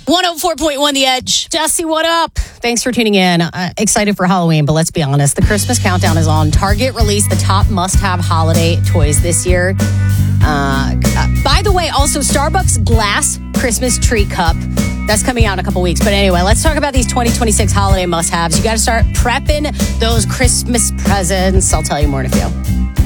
104.1 The Edge. Jesse, what up? Thanks for tuning in. Excited for Halloween, but let's be honest. The Christmas countdown is on. Target released the top must-have holiday toys this year. By the way, also Starbucks glass Christmas tree cup. That's coming out in a couple weeks. But anyway, let's talk about these 2026 holiday must-haves. You got to start prepping those Christmas presents. I'll tell you more in a few.